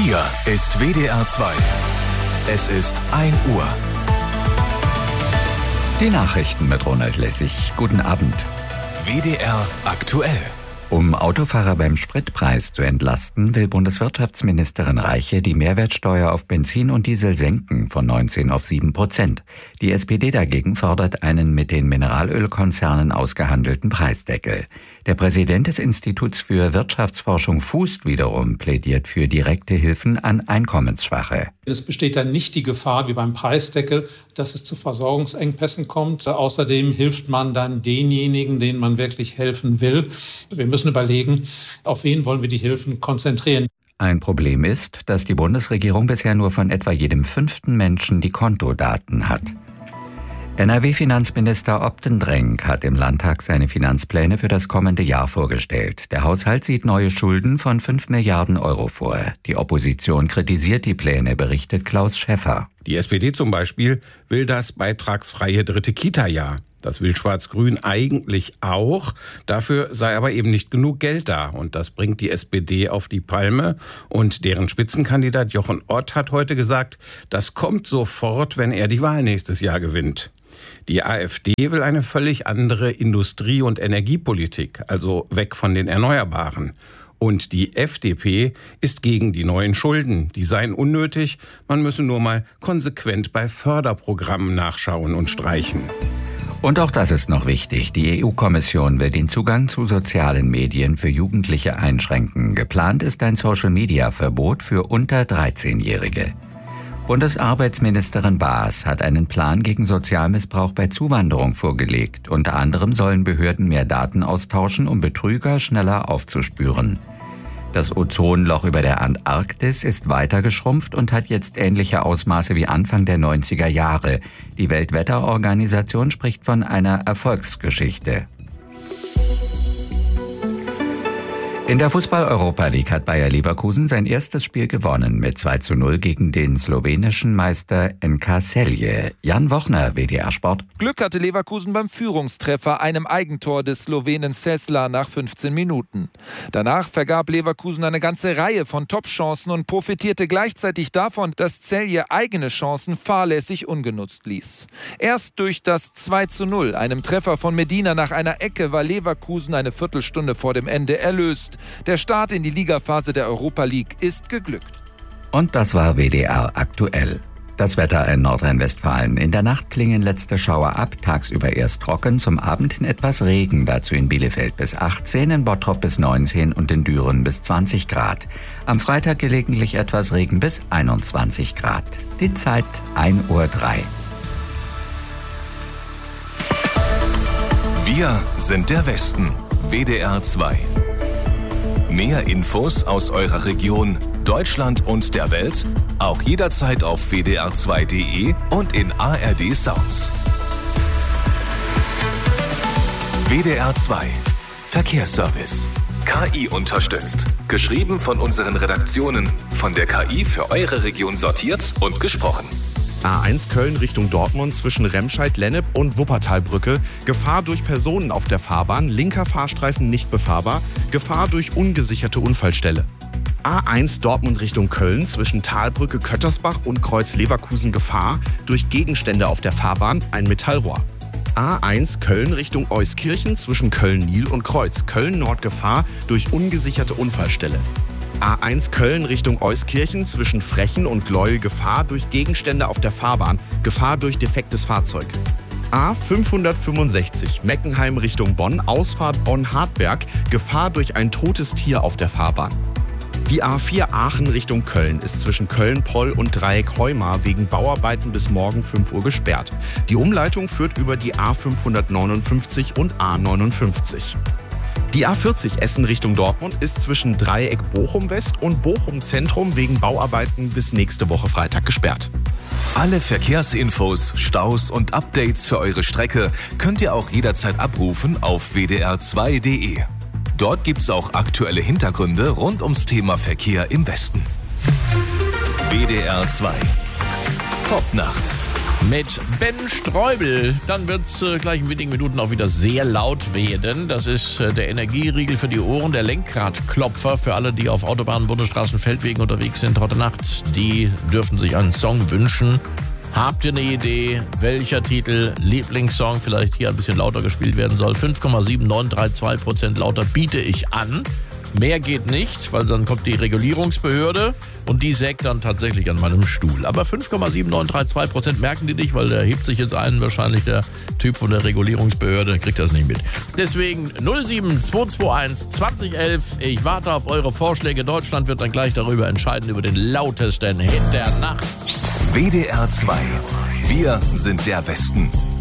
Hier ist WDR 2. Es ist 1 Uhr. Die Nachrichten mit Ronald Lessig. Guten Abend. WDR aktuell. Um Autofahrer beim Spritpreis zu entlasten, will Bundeswirtschaftsministerin Reiche die Mehrwertsteuer auf Benzin und Diesel senken von 19 auf 7%. Die SPD dagegen fordert einen mit den Mineralölkonzernen ausgehandelten Preisdeckel. Der Präsident des Instituts für Wirtschaftsforschung Fußt wiederum plädiert für direkte Hilfen an Einkommensschwache. Es besteht dann nicht die Gefahr wie beim Preisdeckel, dass es zu Versorgungsengpässen kommt. Außerdem hilft man dann denjenigen, denen man wirklich helfen will. Wir müssen überlegen, auf wen wollen wir die Hilfen konzentrieren. Ein Problem ist, dass die Bundesregierung bisher nur von etwa jedem 5. Menschen die Kontodaten hat. NRW-Finanzminister Optendrenk hat im Landtag seine Finanzpläne für das kommende Jahr vorgestellt. Der Haushalt sieht neue Schulden von 5 Milliarden Euro vor. Die Opposition kritisiert die Pläne, berichtet Klaus Schäffer. Die SPD zum Beispiel will das beitragsfreie 3. Kita-Jahr. Das will Schwarz-Grün eigentlich auch. Dafür sei aber eben nicht genug Geld da. Und das bringt die SPD auf die Palme. Und deren Spitzenkandidat Jochen Ott hat heute gesagt, das kommt sofort, wenn er die Wahl nächstes Jahr gewinnt. Die AfD will eine völlig andere Industrie- und Energiepolitik, also weg von den Erneuerbaren. Und die FDP ist gegen die neuen Schulden. Die seien unnötig, man müsse nur mal konsequent bei Förderprogrammen nachschauen und streichen. Und auch das ist noch wichtig. Die EU-Kommission will den Zugang zu sozialen Medien für Jugendliche einschränken. Geplant ist ein Social-Media-Verbot für unter 13-Jährige. Bundesarbeitsministerin Baas hat einen Plan gegen Sozialmissbrauch bei Zuwanderung vorgelegt. Unter anderem sollen Behörden mehr Daten austauschen, um Betrüger schneller aufzuspüren. Das Ozonloch über der Antarktis ist weiter geschrumpft und hat jetzt ähnliche Ausmaße wie Anfang der 90er Jahre. Die Weltwetterorganisation spricht von einer Erfolgsgeschichte. In der Fußball-Europa League hat Bayer Leverkusen sein erstes Spiel gewonnen mit 2:0 gegen den slowenischen Meister NK Celje. Jan Wochner, WDR Sport. Glück hatte Leverkusen beim Führungstreffer, einem Eigentor des Slowenen Sesla nach 15 Minuten. Danach vergab Leverkusen eine ganze Reihe von Top-Chancen und profitierte gleichzeitig davon, dass Celje eigene Chancen fahrlässig ungenutzt ließ. Erst durch das 2:0, einem Treffer von Medina nach einer Ecke, war Leverkusen eine Viertelstunde vor dem Ende erlöst. Der Start in die Ligaphase der Europa League ist geglückt. Und das war WDR aktuell. Das Wetter in Nordrhein-Westfalen. In der Nacht klingen letzte Schauer ab, tagsüber erst trocken, zum Abend hin etwas Regen, dazu in Bielefeld bis 18, in Bottrop bis 19 und in Düren bis 20 Grad. Am Freitag gelegentlich etwas Regen bis 21 Grad. Die Zeit 1:03 Uhr. Wir sind der Westen. WDR 2. Mehr Infos aus eurer Region, Deutschland und der Welt, auch jederzeit auf wdr2.de und in ARD Sounds. WDR 2. Verkehrsservice. KI unterstützt. Geschrieben von unseren Redaktionen. Von der KI für eure Region sortiert und gesprochen. A1 Köln Richtung Dortmund zwischen Remscheid-Lennep und Wuppertalbrücke. Gefahr durch Personen auf der Fahrbahn, linker Fahrstreifen nicht befahrbar. Gefahr durch ungesicherte Unfallstelle. A1 Dortmund Richtung Köln zwischen Talbrücke Köttersbach und Kreuz Leverkusen Gefahr durch Gegenstände auf der Fahrbahn, ein Metallrohr. A1 Köln Richtung Euskirchen zwischen Köln-Nil und Kreuz. Köln-Nord Gefahr durch ungesicherte Unfallstelle. A1 Köln Richtung Euskirchen zwischen Frechen und Gleuel Gefahr durch Gegenstände auf der Fahrbahn, Gefahr durch defektes Fahrzeug. A565 Meckenheim Richtung Bonn, Ausfahrt Bonn-Hartberg, Gefahr durch ein totes Tier auf der Fahrbahn. Die A4 Aachen Richtung Köln ist zwischen Köln-Poll und Dreieck Heumar wegen Bauarbeiten bis morgen 5 Uhr gesperrt. Die Umleitung führt über die A559 und A59. Die A40 Essen Richtung Dortmund ist zwischen Dreieck Bochum West und Bochum Zentrum wegen Bauarbeiten bis nächste Woche Freitag gesperrt. Alle Verkehrsinfos, Staus und Updates für eure Strecke könnt ihr auch jederzeit abrufen auf wdr2.de. Dort gibt's auch aktuelle Hintergründe rund ums Thema Verkehr im Westen. WDR 2. Popnacht mit Ben Streubel. Dann wird es gleich in wenigen Minuten auch wieder sehr laut werden. Das ist der Energieriegel für die Ohren, der Lenkradklopfer für alle, die auf Autobahnen, Bundesstraßen, Feldwegen unterwegs sind heute Nacht. Die dürfen sich einen Song wünschen. Habt ihr eine Idee, welcher Titel, Lieblingssong vielleicht hier ein bisschen lauter gespielt werden soll? 5,7932% lauter biete ich an. Mehr geht nicht, weil dann kommt die Regulierungsbehörde und die sägt dann tatsächlich an meinem Stuhl. Aber 5,7932% merken die nicht, weil da hebt sich jetzt ein, wahrscheinlich der Typ von der Regulierungsbehörde, kriegt das nicht mit. Deswegen 07221 2011. Ich warte auf eure Vorschläge. Deutschland wird dann gleich darüber entscheiden, über den lautesten Hit der Nacht. WDR 2. Wir sind der Westen.